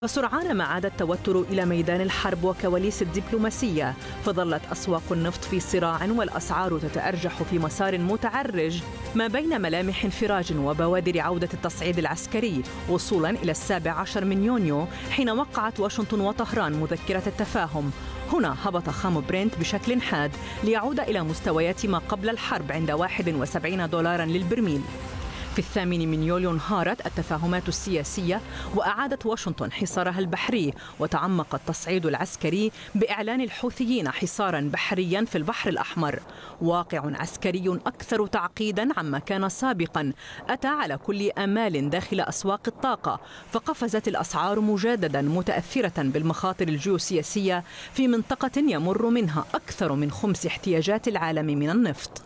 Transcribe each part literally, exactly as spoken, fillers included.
فسرعان ما عاد التوتر إلى ميدان الحرب وكواليس الدبلوماسية، فظلت أسواق النفط في صراع والأسعار تتأرجح في مسار متعرج ما بين ملامح انفراج وبوادر عودة التصعيد العسكري، وصولا إلى السابع عشر من يونيو حين وقعت واشنطن وطهران مذكرة التفاهم. هنا هبط خام برنت بشكل حاد ليعود إلى مستويات ما قبل الحرب عند واحد وسبعين دولارا للبرميل. في الثامن من يوليو انهارت التفاهمات السياسية وأعادت واشنطن حصارها البحري، وتعمق التصعيد العسكري بإعلان الحوثيين حصارا بحريا في البحر الأحمر. واقع عسكري أكثر تعقيدا عما كان سابقا أتى على كل آمال داخل أسواق الطاقة، فقفزت الأسعار مجددا متأثرة بالمخاطر الجيوسياسية في منطقة يمر منها أكثر من خمس احتياجات العالم من النفط.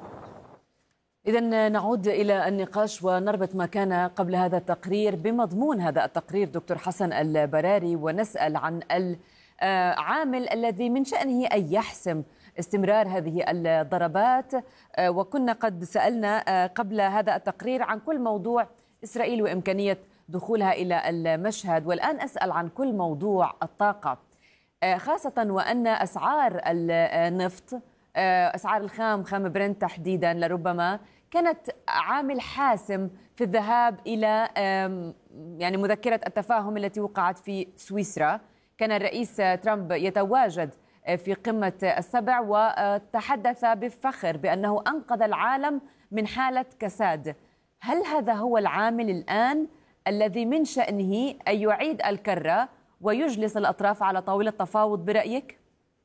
إذن نعود إلى النقاش ونربط ما كان قبل هذا التقرير بمضمون هذا التقرير دكتور حسن البراري، ونسأل عن العامل الذي من شأنه أن يحسم استمرار هذه الضربات. وكنا قد سألنا قبل هذا التقرير عن كل موضوع إسرائيل وإمكانية دخولها إلى المشهد، والآن أسأل عن كل موضوع الطاقة، خاصة وأن أسعار النفط، أسعار الخام خام برنت تحديدا لربما كانت عامل حاسم في الذهاب إلى يعني مذكرة التفاهم التي وقعت في سويسرا. كان الرئيس ترامب يتواجد في قمة السبع وتحدث بفخر بأنه أنقذ العالم من حالة كساد. هل هذا هو العامل الآن الذي من شأنه أن يعيد الكرة ويجلس الأطراف على طاولة تفاوض برأيك؟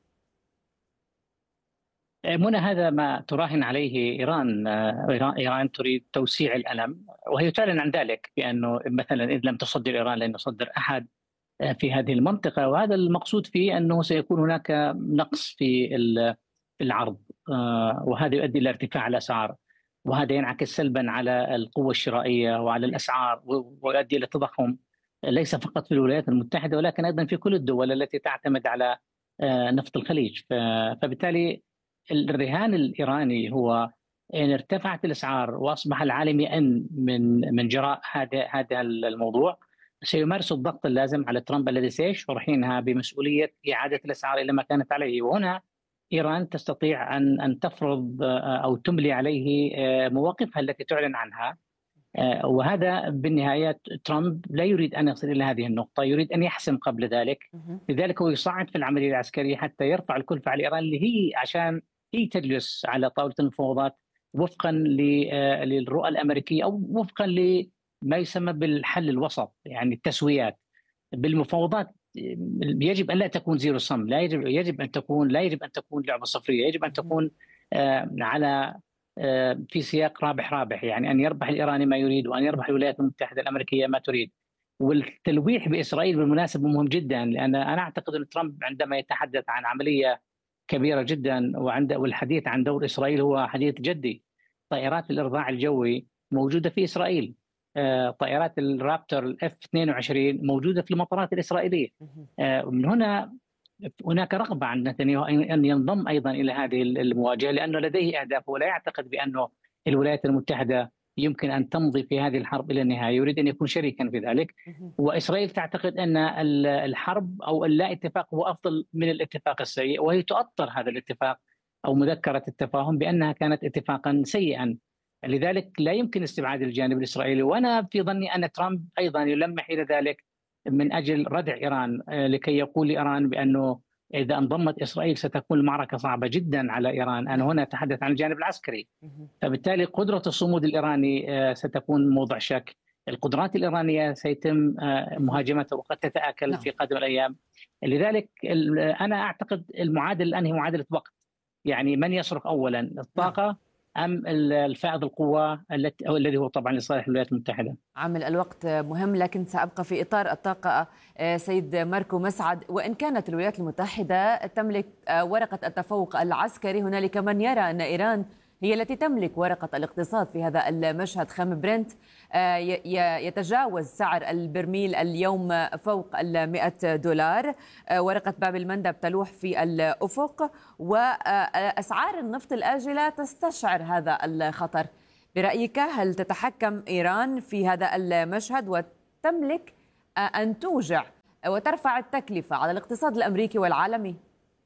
منى، هذا ما تراهن عليه إيران. إيران تريد توسيع الألم، وهي تعلن عن ذلك بأنه مثلا إذ لم تصدر إيران لن يصدر أحد في هذه المنطقة، وهذا المقصود فيه أنه سيكون هناك نقص في العرض، وهذا يؤدي إلى ارتفاع الأسعار، وهذا ينعكس سلبا على القوة الشرائية وعلى الأسعار، ويؤدي إلى التضخم ليس فقط في الولايات المتحدة ولكن أيضا في كل الدول التي تعتمد على نفط الخليج. فبالتالي الرهان الإيراني هو إن ارتفعت الأسعار وأصبح العالم يئن من من جراء هذا هذا الموضوع، سيمارس الضغط اللازم على ترامب الذي سيشعر حينها بمسؤولية إعادة الأسعار إلى ما كانت عليه. وهنا إيران تستطيع أن أن تفرض أو تملي عليه مواقفها التي تعلن عنها، وهذا بالنهاية ترامب لا يريد أن يصل إلى هذه النقطة، يريد أن يحسم قبل ذلك. لذلك هو يصعد في العملية العسكرية حتى يرفع الكلفة على إيران، اللي هي عشان هي تجلس على طاولة المفاوضات وفقا للرؤى الأمريكية أو وفقا لما يسمى بالحل الوسط، يعني التسويات بالمفاوضات. يجب أن لا تكون زيرو صم، لا يجب يجب أن تكون لا يجب أن تكون لعبة صفرية، يجب أن تكون على في سياق رابح رابح، يعني أن يربح الإيراني ما يريد وأن يربح الولايات المتحدة الأمريكية ما تريد. والتلويح بإسرائيل بالمناسبة مهم جدا، لأن أنا أعتقد أن ترامب عندما يتحدث عن عملية كبيرة جدا وعند والحديث عن دور إسرائيل هو حديث جدي. طائرات الإرضاع الجوي موجودة في إسرائيل، طائرات الرابتر الاف اثنين وعشرين موجودة في المطارات الإسرائيلية. من هنا هناك رغبة عند نتنياهو أن ينضم أيضا إلى هذه المواجهة، لأنه لديه أهداف ولا يعتقد بأنه الولايات المتحدة يمكن أن تمضي في هذه الحرب إلى النهاية، يريد أن يكون شريكا في ذلك. وإسرائيل تعتقد أن الحرب أو اللا اتفاق هو أفضل من الاتفاق السيء، وهي تؤطر هذا الاتفاق أو مذكرة التفاهم بأنها كانت اتفاقا سيئا. لذلك لا يمكن استبعاد الجانب الإسرائيلي، وأنا في ظني أن ترامب أيضا يلمح إلى ذلك من أجل ردع إيران، لكي يقول لإيران بأنه إذا انضمت إسرائيل ستكون المعركة صعبة جدا على إيران. أنا هنا أتحدث عن الجانب العسكري، فبالتالي قدرة الصمود الإيراني ستكون موضع شك. القدرات الإيرانية سيتم مهاجمتها وقد تتآكل في قادم الأيام. لذلك أنا أعتقد المعادلة الآن هي معادلة وقت، يعني من يصرف أولا، الطاقة أم الفائض القوة التي أو الذي هو طبعا لصالح الولايات المتحدة. عامل الوقت مهم، لكن سأبقى في إطار الطاقة. سيد ماركو مسعد، وإن كانت الولايات المتحدة تملك ورقة التفوق العسكري، هنالك من يرى أن إيران هي التي تملك ورقة الاقتصاد في هذا المشهد. خام برنت يتجاوز سعر البرميل اليوم فوق المئة دولار، ورقة باب المندب تلوح في الأفق، وأسعار النفط الآجلة تستشعر هذا الخطر. برأيك هل تتحكم إيران في هذا المشهد وتملك أن توجع وترفع التكلفة على الاقتصاد الأمريكي والعالمي؟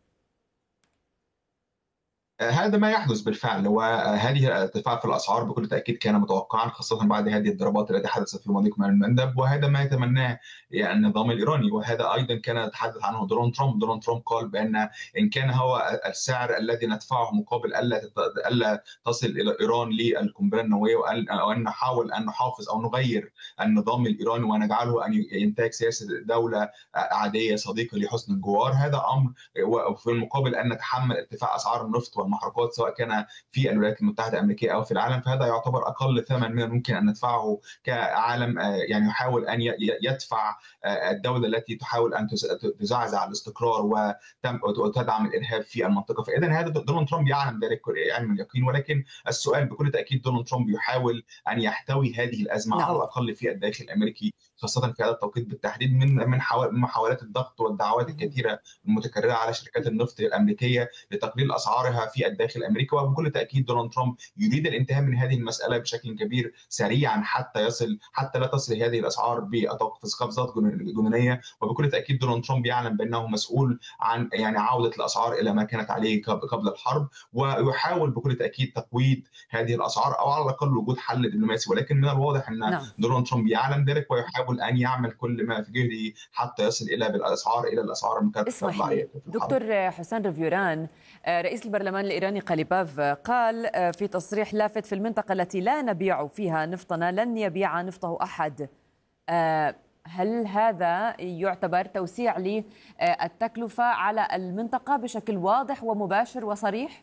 هذا ما يحدث بالفعل، وهذه الارتفاع في الاسعار بكل تاكيد كان متوقعا، خاصه بعد هذه الضربات التي حدثت في مضيق مياه المندب، وهذا ما يتمناه يعني النظام الايراني، وهذا ايضا كان يتحدث عنه دونالد ترامب. دونالد ترامب قال بان ان كان هو السعر الذي ندفعه مقابل الا الا تصل الى ايران للقنبله النوويه، وان نحاول ان نحافظ او نغير النظام الايراني ونجعله ان ينتهج سياسه دوله عاديه صديقه لحسن الجوار، هذا امر، وفي المقابل ان نتحمل ارتفاع اسعار النفط والمحروقات سواء كان في الولايات المتحده الامريكيه او في العالم، فهذا يعتبر اقل ثمن من الممكن ان ندفعه كعالم يعني يحاول ان يدفع الدوله التي تحاول ان تزعزع الاستقرار وتدعم الارهاب في المنطقه. فاذا هذا دونالد ترامب يعلم ذلك علم اليقين، ولكن السؤال بكل تاكيد دونالد ترامب يحاول ان يحتوي هذه الازمه على الاقل في الداخل الامريكي، خاصه في هذا التوقيت بالتحديد، من من محاولات الضغط والدعوات الكثيره المتكرره على شركات النفط الامريكيه لتقليل اسعارها في الداخل الامريكي. وبكل تاكيد دونالد ترامب يريد الانتهاء من هذه المساله بشكل كبير سريعا حتى يصل حتى لا تصل هذه الاسعار بقفزات جنونيه. وبكل تاكيد دونالد ترامب يعلم بانه مسؤول عن يعني عوده الاسعار الى ما كانت عليه قبل الحرب، ويحاول بكل تاكيد تقويض هذه الاسعار او على الاقل وجود حل دبلوماسي، ولكن من الواضح ان نعم. دونالد ترامب يعلم ذلك ويحاول ان يعمل كل ما في جهده حتى يصل الى بالاسعار الى الاسعار المكافئه. دكتور حسين رفيوران، رئيس البرلمان الإيراني قليباف قال في تصريح لافت: في المنطقة التي لا نبيع فيها نفطنا لن يبيع نفطه أحد. هل هذا يعتبر توسيع للتكلفة على المنطقة بشكل واضح ومباشر وصريح؟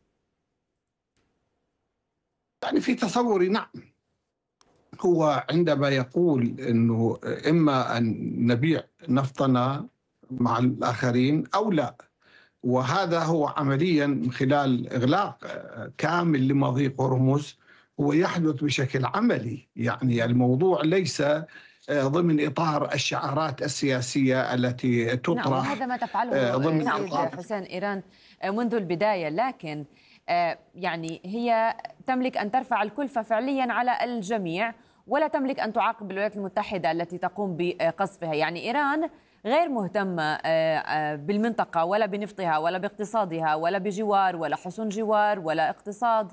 يعني في تصوري نعم، هو عندما يقول أنه إما أن نبيع نفطنا مع الآخرين أو لا، وهذا هو عمليا من خلال إغلاق كامل لمضيق هرمز هو يحدث بشكل عملي. يعني الموضوع ليس ضمن إطار الشعارات السياسية التي تطرح. نعم، وهذا ما تفعله ضمن سيد حسين إيران منذ البداية، لكن يعني هي تملك أن ترفع الكلفة فعليا على الجميع ولا تملك أن تعاقب الولايات المتحدة التي تقوم بقصفها. يعني إيران غير مهتمة بالمنطقة ولا بنفطها ولا باقتصادها ولا بجوار ولا حصون جوار ولا اقتصاد.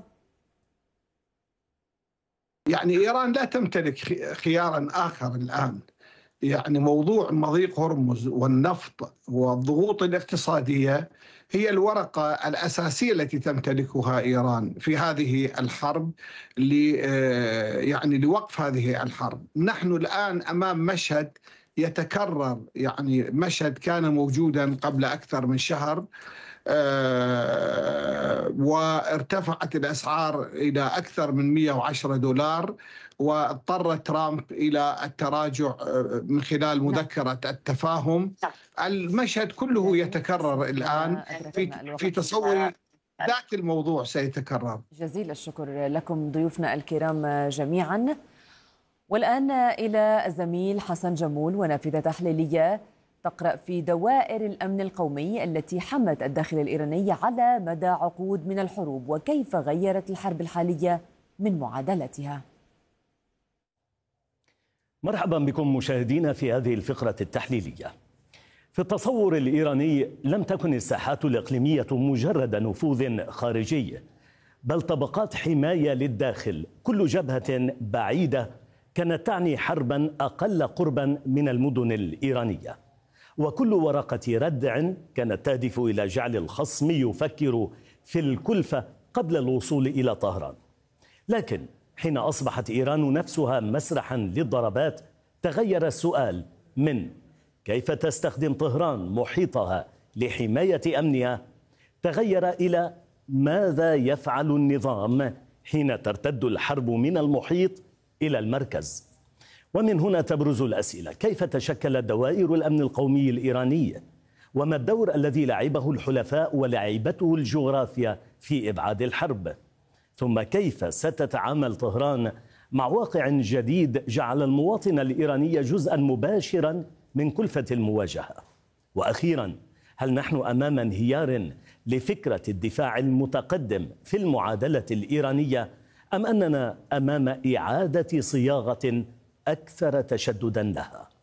يعني إيران لا تمتلك خيارا آخر الآن. يعني موضوع مضيق هرمز والنفط والضغوط الاقتصادية هي الورقة الأساسية التي تمتلكها إيران في هذه الحرب، يعني لوقف هذه الحرب. نحن الآن أمام مشهد يتكرر، يعني مشهد كان موجودا قبل أكثر من شهر، أه وارتفعت الأسعار إلى أكثر من مئة وعشرة دولار، واضطر ترامب إلى التراجع من خلال مذكرة التفاهم. المشهد كله يتكرر الآن في, في تصوري ذات الموضوع سيتكرر. جزيل الشكر لكم ضيوفنا الكرام جميعا. والآن إلى الزميل حسن جمول ونافذة تحليلية تقرأ في دوائر الأمن القومي التي حمت الداخل الإيراني على مدى عقود من الحروب، وكيف غيرت الحرب الحالية من معادلتها. مرحبا بكم مشاهدينا في هذه الفقرة التحليلية. في التصور الإيراني لم تكن الساحات الإقليمية مجرد نفوذ خارجي، بل طبقات حماية للداخل. كل جبهة بعيدة كانت تعني حربا أقل قربا من المدن الإيرانية، وكل ورقة ردع كانت تهدف إلى جعل الخصم يفكر في الكلفة قبل الوصول إلى طهران. لكن حين أصبحت إيران نفسها مسرحا للضربات، تغير السؤال من كيف تستخدم طهران محيطها لحماية أمنها، تغير إلى ماذا يفعل النظام حين ترتد الحرب من المحيط إلى المركز. ومن هنا تبرز الأسئلة: كيف تشكلت دوائر الأمن القومي الإيراني؟ وما الدور الذي لعبه الحلفاء ولعبته الجغرافيا في إبعاد الحرب؟ ثم كيف ستتعامل طهران مع واقع جديد جعل المواطن الإيراني جزءا مباشرا من كلفة المواجهة؟ وأخيرا، هل نحن أمام انهيار لفكرة الدفاع المتقدم في المعادلة الإيرانية، أم أننا أمام إعادة صياغة أكثر تشددا لها؟